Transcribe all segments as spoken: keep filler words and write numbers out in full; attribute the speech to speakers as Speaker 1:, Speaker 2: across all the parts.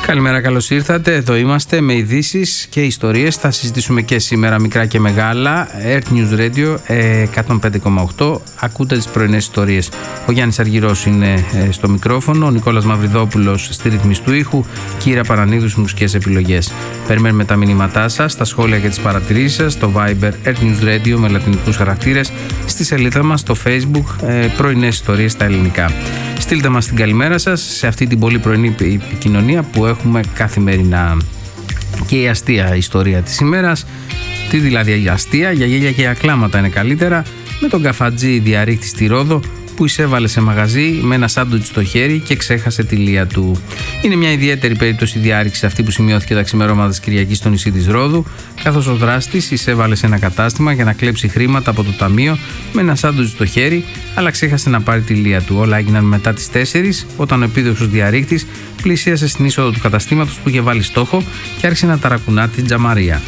Speaker 1: Καλημέρα, καλώς ήρθατε. Εδώ είμαστε με ειδήσεις και ιστορίες. Θα συζητήσουμε και σήμερα μικρά και μεγάλα. Earth News Radio εκατόν πέντε κόμμα οκτώ. Ακούτε τις πρωινές ιστορίες. Ο Γιάννης Αργυρός είναι στο μικρόφωνο, ο Νικόλας Μαυριδόπουλος στη ρύθμιση του ήχου, Κύρα Παρανίδου στις μουσικές επιλογές. Περιμένουμε τα μηνύματά σας, τα σχόλια και τις παρατηρήσεις σας στο Viber Earth News Radio με λατινικούς χαρακτήρες, στη σελίδα μας στο Facebook πρωινές ιστορίες στα ελληνικά. Στείλτε μας την καλημέρα σας σε αυτή την πολύ πρωινή επικοινωνία που έχουμε καθημερινά. Και η αστεία ιστορία της ημέρας, τι δηλαδή η αστεία, για γέλια και για κλάματα είναι καλύτερα, με τον καφατζή διαρρήκτη στη Ρόδο που εισέβαλε σε μαγαζί με ένα σάντουιτς στο χέρι και ξέχασε τη λία του. Είναι μια ιδιαίτερη περίπτωση διάρρηξης αυτή που σημειώθηκε τα ξημερώματα της Κυριακής στο νησί της Ρόδου, καθώς ο δράστης εισέβαλε σε ένα κατάστημα για να κλέψει χρήματα από το ταμείο με ένα σάντουιτς στο χέρι, αλλά ξέχασε να πάρει τη λία του. Όλα έγιναν μετά τις τέσσερις, όταν ο επίδοξος διαρρήκτης πλησίασε στην είσοδο του καταστήματος που είχε βάλει στόχο και άρχισε να ταρακουνά την τζαμαρία.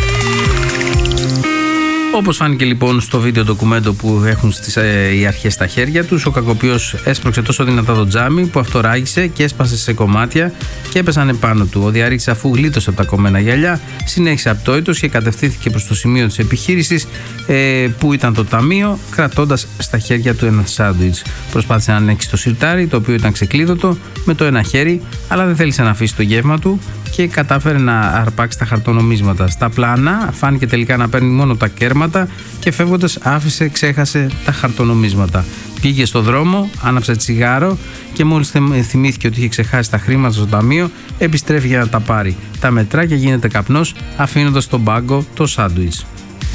Speaker 1: Όπως φάνηκε λοιπόν στο βίντεο ντοκουμέντο που έχουν στις, ε, οι αρχές στα χέρια τους, ο κακοποιός έσπρωξε τόσο δυνατά το τζάμι που αυτό ράγισε και έσπασε σε κομμάτια και έπεσαν πάνω του. Ο διαρρήκτης, αφού γλίτωσε από τα κομμένα γυαλιά, συνέχισε απτόητος και κατευθύνθηκε προς το σημείο της επιχείρησης ε, που ήταν το ταμείο, κρατώντας στα χέρια του ένα σάντουιτς. Προσπάθησε να ανοίξει το σιρτάρι, το οποίο ήταν ξεκλείδωτο, με το ένα χέρι, αλλά δεν θέλησε να αφήσει το γεύμα του και κατάφερε να αρπάξει τα χαρτονομίσματα. Στα πλάνα φάνηκε τελικά να παίρνει μόνο τα κέρματα και φεύγοντας άφησε, ξέχασε τα χαρτονομίσματα. Πήγε στο δρόμο, άναψε τσιγάρο και μόλις θυμήθηκε ότι είχε ξεχάσει τα χρήματα στο ταμείο, επιστρέφει για να τα πάρει. Τα μετρά και γίνεται καπνός, αφήνοντας στον πάγκο το σάντουιτς.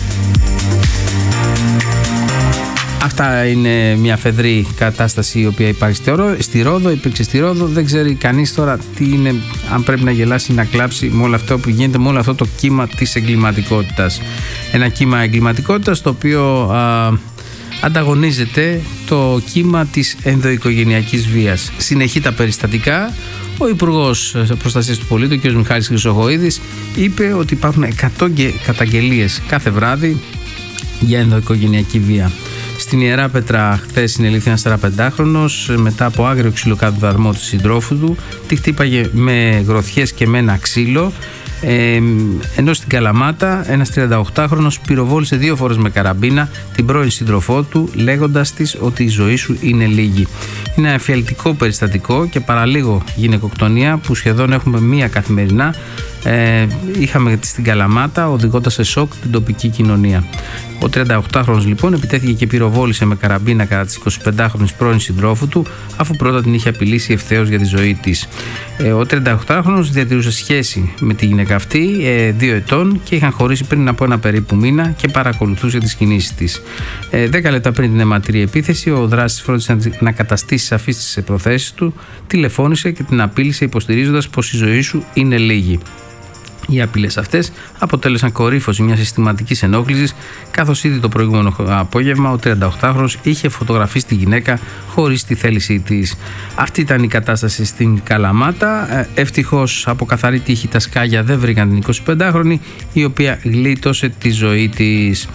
Speaker 1: Αυτά είναι μια φεδρή κατάσταση η οποία υπάρχει στη Ρόδο, υπήρξε στη Ρόδο. Δεν ξέρει κανείς τώρα τι είναι, αν πρέπει να γελάσει ή να κλάψει με όλο αυτό που γίνεται, με όλο αυτό το κύμα της εγκληματικότητας. Ένα κύμα εγκληματικότητας το οποίο α, ανταγωνίζεται το κύμα της ενδοοικογενειακής βίας. Συνεχεί τα περιστατικά. Ο Υπουργός Προστασίας του Πολίτη, ο κ. Μιχάλης Χρυσοχοΐδης, είπε ότι υπάρχουν εκατό καταγγελίες κάθε βράδυ για ενδοοικογενειακή βία. Στην Ιεράπετρα, χθες συνελήφθη ένας σαρανταπεντάχρονος μετά από άγριο ξυλοκαδαρμό του συντρόφου του. Τη χτύπαγε με γροθιές και με ένα ξύλο. Ε, ενώ στην Καλαμάτα ένας τριανταοκτάχρονος πυροβόλησε δύο φορές με καραμπίνα την πρώην σύντροφό του, λέγοντας της ότι η ζωή σου είναι λίγη. Είναι ένα εφιαλτικό περιστατικό και παραλίγο γυναικοκτονία που σχεδόν έχουμε μία καθημερινά. Ε, είχαμε στην Καλαμάτα, οδηγώντας σε σοκ την τοπική κοινωνία. Ο τριανταοκτάχρονος λοιπόν επιτέθηκε και πυροβόλησε με καραμπίνα κατά της εικοσιπεντάχρονης πρώην συντρόφου του, αφού πρώτα την είχε απειλήσει ευθέως για τη ζωή της. Ε, ο τριανταοκτάχρονος διατηρούσε σχέση με τη γυναίκα αυτή ε, δύο ετών και είχαν χωρίσει πριν από ένα περίπου μήνα και παρακολουθούσε τις κινήσεις της. Ε, δέκα λεπτά πριν την αιματηρή επίθεση, ο δράστης φρόντισε να καταστήσει σαφείς τις προθέσεις του, τηλεφώνησε και την απείλησε υποστηρίζοντας πως η ζωή σου είναι λίγη. Οι απειλές αυτές αποτέλεσαν κορύφωση μιας συστηματικής ενόχλησης, καθώς ήδη το προηγούμενο απόγευμα ο τριανταοκτάχρονος είχε φωτογραφίσει τη γυναίκα χωρίς τη θέλησή της. Αυτή ήταν η κατάσταση στην Καλαμάτα. Ευτυχώς από καθαρή τύχη τα σκάγια δεν βρήκαν την εικοσιπεντάχρονη, η οποία γλίτωσε τη ζωή της.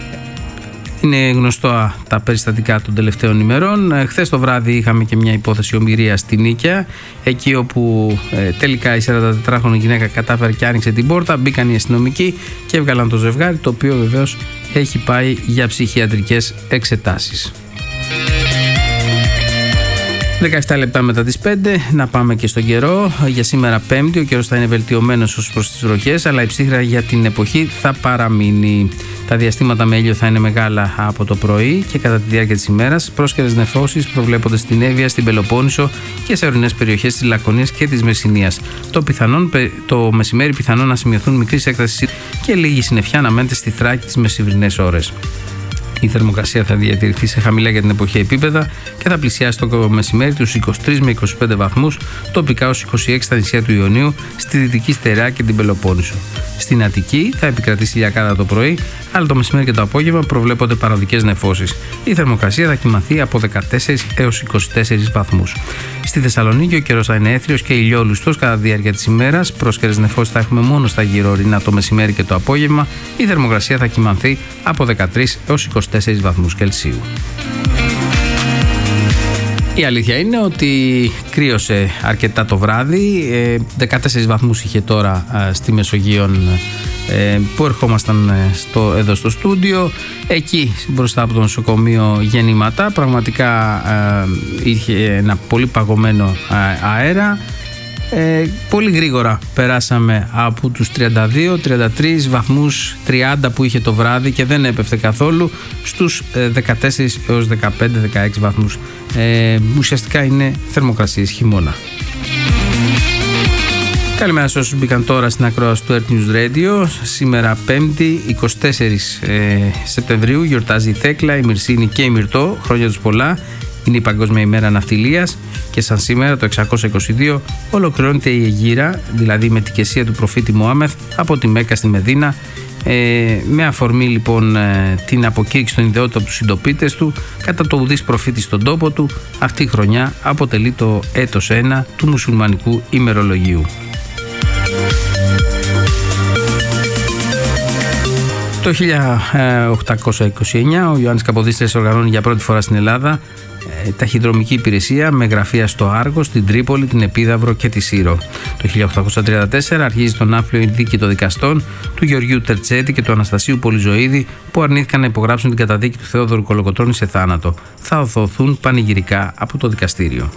Speaker 1: Είναι γνωστό τα περιστατικά των τελευταίων ημερών. Χθες το βράδυ είχαμε και μια υπόθεση ομηρίας στη Νίκαια, εκεί όπου ε, τελικά η σαραντατετράχρονη γυναίκα κατάφερε και άνοιξε την πόρτα, μπήκαν οι αστυνομικοί και έβγαλαν το ζευγάρι, το οποίο βεβαίως έχει πάει για ψυχιατρικές εξετάσεις. δεκαεπτά λεπτά μετά τις πέντε, να πάμε και στον καιρό. Για σήμερα Πέμπτη, ο καιρός θα είναι βελτιωμένος ως προς τις βροχές, αλλά η ψύχρα για την εποχή θα παραμείνει. Τα διαστήματα με ήλιο θα είναι μεγάλα από το πρωί και κατά τη διάρκεια της ημέρας. Πρόσκαιρες νεφώσεις προβλέπονται στην Εύβοια, στην Πελοπόννησο και σε ορεινές περιοχές της Λακωνίας και της Μεσσηνίας. Το, πιθανόν, το μεσημέρι πιθανόν να σημειωθούν μικρής έκτασης και λίγη συννεφιά να μένετε στη Θράκη τις μεσημβρινές ώρες. Η θερμοκρασία θα διατηρηθεί σε χαμηλά για την εποχή επίπεδα και θα πλησιάσει το μεσημέρι τους είκοσι τρεις με είκοσι πέντε βαθμούς, τοπικά ως είκοσι έξι στα νησιά του Ιωνίου, στη Δυτική Στερεά και την Πελοπόννησο. Στην Αττική θα επικρατήσει ηλιακάδα το πρωί, αλλά το μεσημέρι και το απόγευμα προβλέπονται παροδικές νεφώσεις. Η θερμοκρασία θα κυμανθεί από δεκατέσσερις έως είκοσι τέσσερις βαθμούς. Στη Θεσσαλονίκη ο καιρός θα είναι έθριος και ηλιόλουστος κατά τη διάρκεια της ημέρας. Πρόσκαιρες νεφώσεις θα έχουμε μόνο στα γύρω-ορεινά το μεσημέρι και το απόγευμα. Η θερμοκρασία θα κυμανθεί από δεκατρείς έως είκοσι τέσσερις βαθμούς Κελσίου. Η αλήθεια είναι ότι κρύωσε αρκετά το βράδυ, δεκατέσσερις βαθμούς είχε τώρα στη Μεσογείον που ερχόμασταν στο, εδώ στο στούντιο. Εκεί μπροστά από το νοσοκομείο γεννήματα, πραγματικά είχε ένα πολύ παγωμένο αέρα. Ε, πολύ γρήγορα περάσαμε από τους τριάντα δύο τριάντα τρεις βαθμούς, τριάντα που είχε το βράδυ και δεν έπεφτε καθόλου, στους δεκατέσσερα έως δεκαπέντε δεκαέξι βαθμούς. Ε, ουσιαστικά είναι θερμοκρασίες χειμώνα. Καλημέρα σε όσους μπήκαν τώρα στην ακρόαση του Earth News Radio. Σήμερα Πέμπτη, εικοστή τέταρτη ε, Σεπτεμβρίου, γιορτάζει η Θέκλα, η Μυρσίνη και η Μυρτώ. Χρόνια τους πολλά. Είναι η Παγκόσμια ημέρα ναυτιλίας και σαν σήμερα το εξακόσια είκοσι δύο ολοκληρώνεται η Αιγύρα, δηλαδή η μετικεσία του προφήτη Μωάμεθ από τη Μέκκα στη Μεδίνα, ε, με αφορμή λοιπόν ε, την αποκήρυξη των ιδεότητων από τους συντοπίτες του κατά το ουδής προφήτη στον τόπο του. Αυτή η χρονιά αποτελεί το έτος ένα του μουσουλμανικού ημερολογίου. Το χίλια οκτακόσια είκοσι εννιά ο Ιωάννης Καποδίστριας οργανώνει για πρώτη φορά στην Ελλάδα ε, ταχυδρομική υπηρεσία με γραφεία στο Άργο, στην Τρίπολη, την Επίδαυρο και τη Σύρο. Το χίλια οκτακόσια τριάντα τέσσερα αρχίζει τον άφλιο η δίκη των δικαστών του Γεωργίου Τερτσέτη και του Αναστασίου Πολυζωίδη που αρνήθηκαν να υπογράψουν την καταδίκη του Θεόδωρου Κολοκοτρώνη σε θάνατο. Θα οδοθούν πανηγυρικά από το δικαστήριο.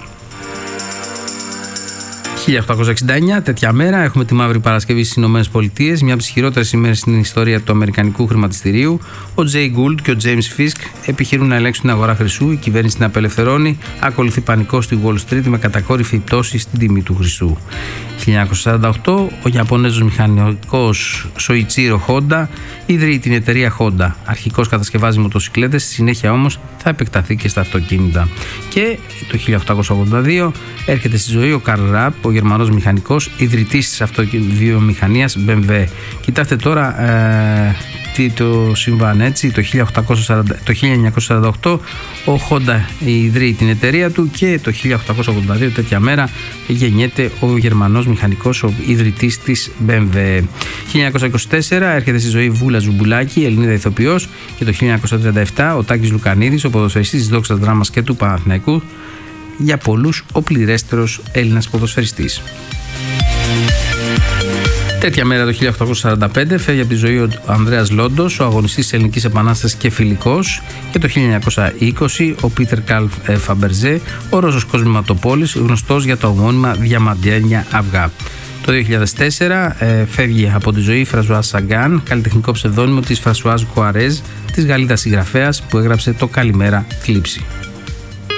Speaker 1: χίλια οκτακόσια εξήντα εννιά, τέτοια μέρα, έχουμε τη Μαύρη Παρασκευή στις Ηνωμένες Πολιτείες, μια από τις χειρότερες ημέρες στην ιστορία του αμερικανικού χρηματιστηρίου. Ο Τζέι Γκούλτ και ο Τζέιμς Φίσκ επιχειρούν να ελέγξουν την αγορά χρυσού, η κυβέρνηση την απελευθερώνει, ακολουθεί πανικό στη Wall Street με κατακόρυφη πτώση στην τιμή του χρυσού. χίλια εννιακόσια σαράντα οκτώ, ο Ιαπωνέζος μηχανικός Σοϊτσίρο Χόντα ιδρύει την εταιρεία Honda. Αρχικώς κατασκευάζει μοτοσυκλέτες, στη συνέχεια όμως θα επεκταθεί και στα αυτοκίνητα. Και το χίλια οκτακόσια ογδόντα δύο έρχεται στη ζωή ο Καρλ Ραπ, ο Γερμανός μηχανικός, ιδρυτής της αυτοβιομηχανίας μπι εμ ντάμπλιου. Κοιτάξτε τώρα ε, τι το συμβάν, έτσι. Το χίλια εννιακόσια σαράντα οκτώ ο Honda ιδρύει την εταιρεία του και το χίλια οκτακόσια ογδόντα δύο τέτοια μέρα γεννιέται ο Γερμανός μηχανικός, ο ιδρυτής της μπι εμ ντάμπλιου. χίλια εννιακόσια είκοσι τέσσερα έρχεται στη ζωή Βούλα Ζουμπουλάκη, Ελληνίδα ηθοποιός, και το χίλια εννιακόσια τριάντα επτά ο Τάκης Λουκανίδης, ο ποδοσφαιριστής της Δόξας Δράμας και του Παναθηναϊκού, για πολλούς ο πληρέστερος Έλληνας ποδοσφαιριστής. Τέτοια μέρα το χίλια οκτακόσια σαράντα πέντε φεύγει από τη ζωή ο Ανδρέας Λόντος, ο αγωνιστής της Ελληνικής Επανάστασης και φιλικός, και το χίλια εννιακόσια είκοσι ο Πίτερ Καλ Φαμπερζέ, ο Ρώσος κοσμηματοπόλης, γνωστός για τα ομώνυμα διαμαντένια αυγά. Το δύο χιλιάδες τέσσερα ε, φεύγει από τη ζωή η Φρανσουάζ Σαγκάν, καλλιτεχνικό ψευδόνυμο της Φρανσουάζ Κουαρέζ, της Γαλλίδας συγγραφέας που έγραψε το «Καλημέρα Θλίψη».